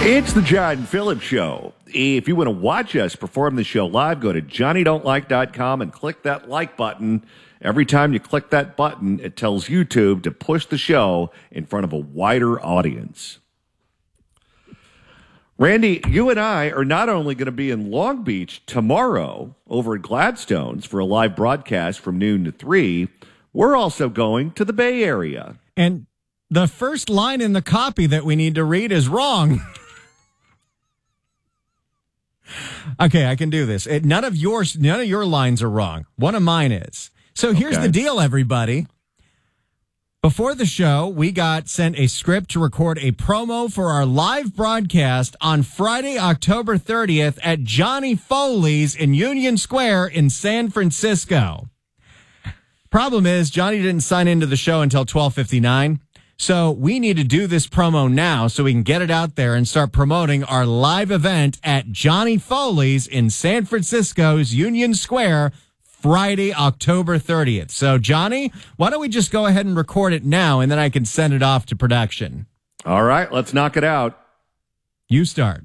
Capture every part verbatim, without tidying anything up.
It's the John Phillips Show. If you want to watch us perform the show live, go to johnny don't like dot com and click that like button. Every time you click that button, it tells YouTube to push the show in front of a wider audience. Randy, you and I are not only going to be in Long Beach tomorrow over at Gladstone's for a live broadcast from noon to three, we're also going to the Bay Area. And the first line in the copy that we need to read is wrong. Okay, I can do this. It, none of yours, none of your lines are wrong. One of mine is. So here's Okay. the deal, everybody. Before the show, we got sent a script to record a promo for our live broadcast on Friday, October thirtieth at Johnny Foley's in Union Square in San Francisco. Problem is, Johnny didn't sign into the show until twelve fifty-nine. So we need to do this promo now so we can get it out there and start promoting our live event at Johnny Foley's in San Francisco's Union Square, Friday, October thirtieth. So, Johnny, why don't we just go ahead and record it now, and then I can send it off to production. All right, let's knock it out. You start.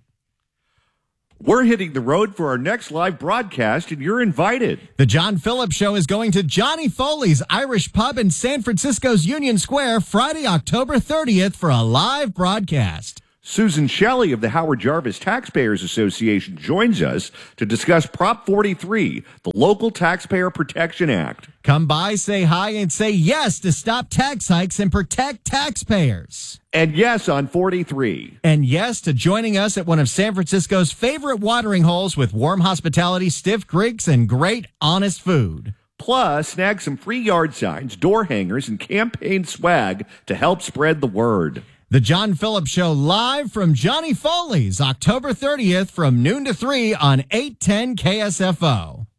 We're hitting the road for our next live broadcast, and you're invited. The John Phillips Show is going to Johnny Foley's Irish Pub in San Francisco's Union Square Friday, October thirtieth for a live broadcast. Susan Shelley of the Howard Jarvis Taxpayers Association joins us to discuss Prop forty-three, the Local Taxpayer Protection Act. Come by, say hi, and say yes to stop tax hikes and protect taxpayers. And yes on forty-three. And yes to joining us at one of San Francisco's favorite watering holes with warm hospitality, stiff Greeks, and great, honest food. Plus, snag some free yard signs, door hangers, and campaign swag to help spread the word. The John Phillips Show live from Johnny Foley's, October thirtieth from noon to three on eight ten K S F O.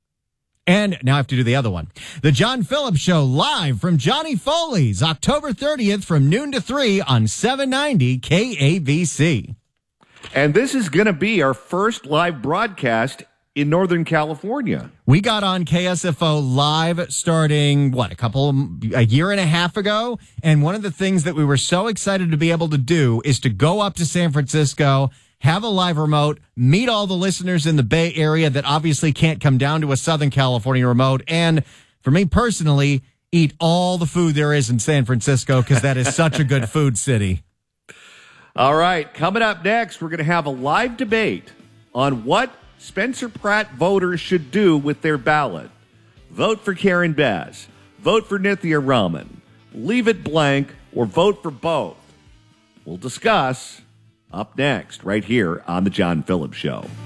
And now I have to do the other one. The John Phillips Show live from Johnny Foley's, October thirtieth from noon to three on seven ninety K A B C. And this is going to be our first live broadcast in Northern California. We got on K S F O live starting, what, a couple, a year and a half ago. And one of the things that we were so excited to be able to do is to go up to San Francisco, have a live remote, meet all the listeners in the Bay Area that obviously can't come down to a Southern California remote. And for me personally, eat all the food there is in San Francisco because that is such a good food city. All right, coming up next, we're going to have a live debate on what Spencer Pratt voters should do with their ballot. Vote for Karen Bass, vote for Nithya Raman, leave it blank, or vote for both. We'll discuss up next right here on The John Phillips Show.